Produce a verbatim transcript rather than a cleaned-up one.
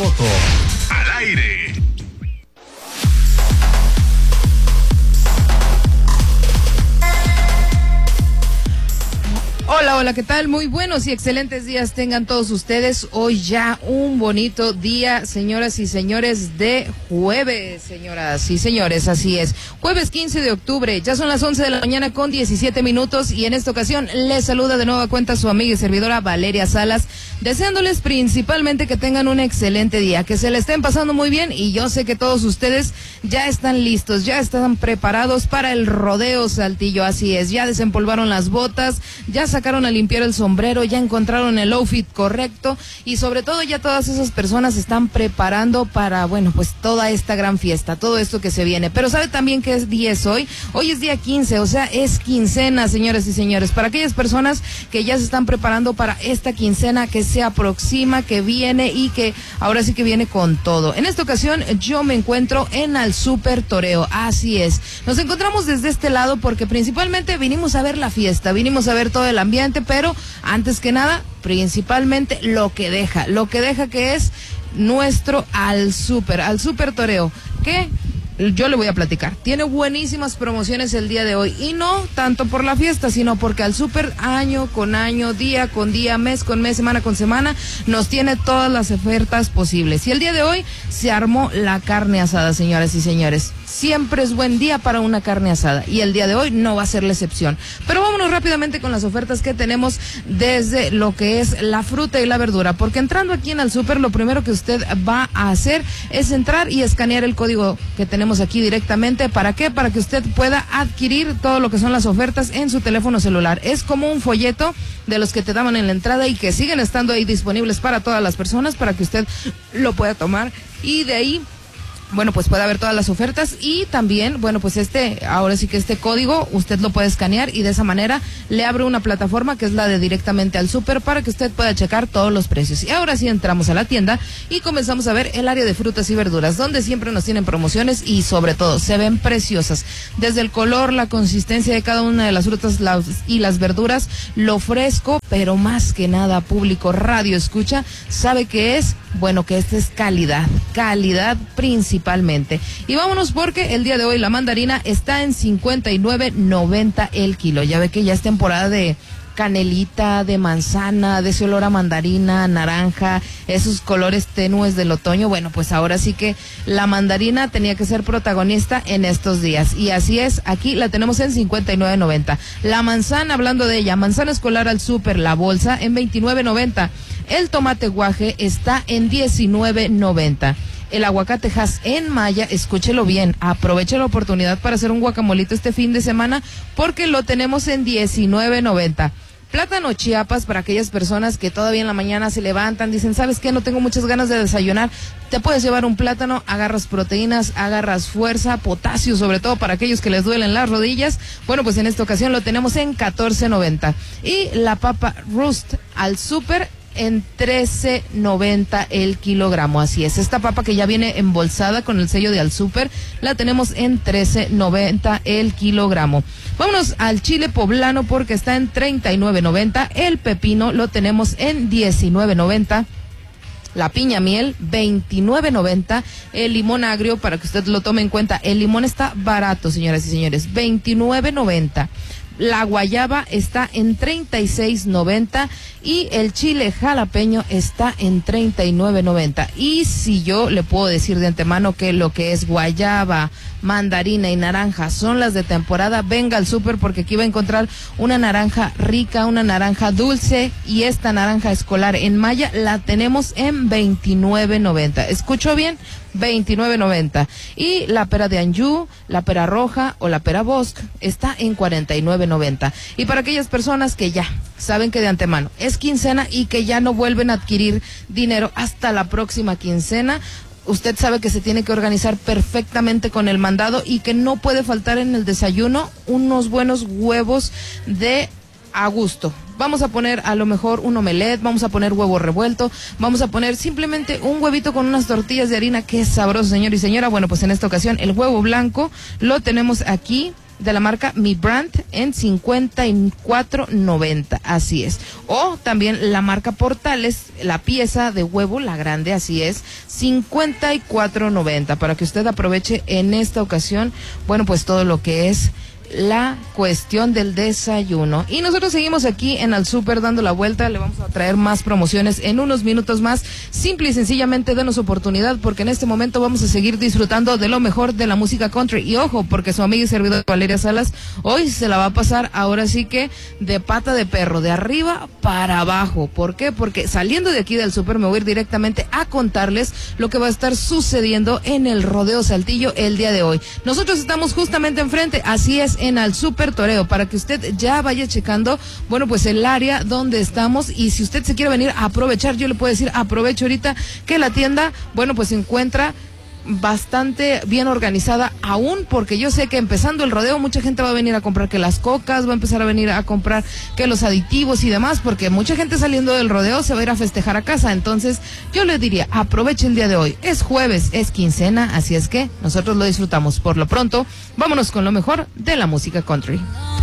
Moto. Al aire. Hola, hola, ¿qué tal? Muy buenos y excelentes días tengan todos ustedes. Hoy ya un bonito día, señoras y señores, de jueves, señoras y señores, así es. Jueves quince de octubre, ya son las once de la mañana con diecisiete minutos y en esta ocasión les saluda de nueva cuenta su amiga y servidora Valeria Salas, deseándoles principalmente que tengan un excelente día, que se le estén pasando muy bien y yo sé que todos ustedes ya están listos, ya están preparados para el rodeo Saltillo, así es, ya desempolvaron las botas, ya sacaron a limpiar el sombrero, ya encontraron el outfit correcto y sobre todo ya todas esas personas se están preparando para, bueno, pues toda esta gran fiesta, todo esto que se viene. Pero ¿sabe también qué es día es hoy? Hoy es día quince, o sea, es quincena, señores y señores, para aquellas personas que ya se están preparando para esta quincena que se aproxima, que viene y que ahora sí que viene con todo. En esta ocasión yo me encuentro en Al Super Toreo, así es. Nos encontramos desde este lado porque principalmente vinimos a ver la fiesta, vinimos a ver todo el ambiente, pero antes que nada, principalmente lo que deja, lo que deja que es nuestro Al Super, Al Super Toreo, que yo le voy a platicar. Tiene buenísimas promociones el día de hoy y no tanto por la fiesta, sino porque Al Super año con año, día con día, mes con mes, semana con semana, nos tiene todas las ofertas posibles. Y el día de hoy se armó la carne asada, señoras y señores. Siempre es buen día para una carne asada y el día de hoy no va a ser la excepción. Pero vámonos rápidamente con las ofertas que tenemos desde lo que es la fruta y la verdura, porque entrando aquí en Al Super, lo primero que usted va a hacer es entrar y escanear el código que tenemos aquí directamente. ¿Para qué? Para que usted pueda adquirir todo lo que son las ofertas en su teléfono celular. Es como un folleto de los que te daban en la entrada y que siguen estando ahí disponibles para todas las personas, para que usted lo pueda tomar y de ahí, bueno, pues puede haber todas las ofertas y también, bueno, pues este, ahora sí que este código usted lo puede escanear y de esa manera le abre una plataforma que es la de directamente Al Super para que usted pueda checar todos los precios. Y ahora sí entramos a la tienda y comenzamos a ver el área de frutas y verduras, donde siempre nos tienen promociones y sobre todo se ven preciosas. Desde el color, la consistencia de cada una de las frutas las, y las verduras, lo fresco, pero más que nada público radio escucha, sabe que es, bueno, que esta es calidad, calidad principal. Principalmente. Y vámonos porque el día de hoy la mandarina está en cincuenta y nueve noventa el kilo. Ya ve que ya es temporada de canelita, de manzana, de ese olor a mandarina, naranja, esos colores tenues del otoño. Bueno, pues ahora sí que la mandarina tenía que ser protagonista en estos días. Y así es, aquí la tenemos en cincuenta y nueve noventa. La manzana, hablando de ella, manzana escolar Al Super, la bolsa en veintinueve noventa. El tomate guaje está en diecinueve noventa. El aguacate Hass en malla, escúchelo bien, aproveche la oportunidad para hacer un guacamolito este fin de semana porque lo tenemos en diecinueve noventa. Plátano Chiapas para aquellas personas que todavía en la mañana se levantan, dicen, ¿sabes qué? No tengo muchas ganas de desayunar. Te puedes llevar un plátano, agarras proteínas, agarras fuerza, potasio, sobre todo para aquellos que les duelen las rodillas. Bueno, pues en esta ocasión lo tenemos en catorce noventa. Y la papa Rust Al Super en trece noventa el kilogramo, así es. Esta papa que ya viene embolsada con el sello de Al Super, la tenemos en trece noventa el kilogramo. Vámonos al chile poblano porque está en treinta y nueve noventa. El pepino lo tenemos en diecinueve noventa. La piña miel, veintinueve noventa. El limón agrio, para que usted lo tome en cuenta, el limón está barato, señoras y señores, veintinueve noventa. La guayaba está en treinta y seis noventa y el chile jalapeño está en treinta y nueve noventa. Y si yo le puedo decir de antemano que lo que es guayaba, mandarina y naranja son las de temporada, venga al Super porque aquí va a encontrar una naranja rica, una naranja dulce y esta naranja escolar en malla la tenemos en veintinueve noventa. ¿Escucho bien? veintinueve noventa. Y la pera de Anjou, la pera roja o la pera Bosc está en cuarenta y nueve noventa. Y para aquellas personas que ya saben que de antemano es quincena y que ya no vuelven a adquirir dinero hasta la próxima quincena, usted sabe que se tiene que organizar perfectamente con el mandado y que no puede faltar en el desayuno unos buenos huevos de a gusto. Vamos a poner a lo mejor un omelette, vamos a poner huevo revuelto, vamos a poner simplemente un huevito con unas tortillas de harina, que es sabroso, señor y señora. Bueno, pues en esta ocasión el huevo blanco lo tenemos aquí de la marca Mi Brand en cincuenta y cuatro noventa, así es. O también la marca Portales, la pieza de huevo, la grande, así es, cincuenta y cuatro noventa, para que usted aproveche en esta ocasión, bueno, pues todo lo que es la cuestión del desayuno. Y nosotros seguimos aquí en Al Súper dando la vuelta. Le vamos a traer más promociones en unos minutos más. Simple y sencillamente denos oportunidad, porque en este momento vamos a seguir disfrutando de lo mejor de la música country. Y ojo, porque su amiga y servidora Valeria Salas hoy se la va a pasar ahora sí que de pata de perro, de arriba para abajo. ¿Por qué? Porque saliendo de aquí del Súper me voy a ir directamente a contarles lo que va a estar sucediendo en el Rodeo Saltillo el día de hoy. Nosotros estamos justamente enfrente, así es, en Al Súper Toreo, para que usted ya vaya checando, bueno, pues el área donde estamos, y si usted se quiere venir a aprovechar, yo le puedo decir, aprovecho ahorita que la tienda, bueno, pues se encuentra bastante bien organizada aún, porque yo sé que empezando el rodeo mucha gente va a venir a comprar que las cocas, va a empezar a venir a comprar que los aditivos y demás, porque mucha gente saliendo del rodeo se va a ir a festejar a casa. Entonces yo le diría, aproveche el día de hoy, es jueves, es quincena, así es que nosotros lo disfrutamos. Por lo pronto, vámonos con lo mejor de la música country.